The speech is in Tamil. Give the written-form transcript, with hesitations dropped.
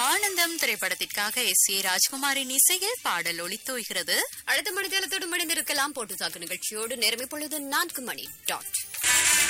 ஆனந்தம் திரைப்படத்திற்காக S.A. ராஜ்குமாரின் இசையில் பாடல் ஒலித்தோய்கிறது. அடுத்த மணித்தளத்தோடு மணிந்திருக்கலாம் போட்டு தாக்கு நிகழ்ச்சியோடு நேரம் இப்பொழுது 4 மணி.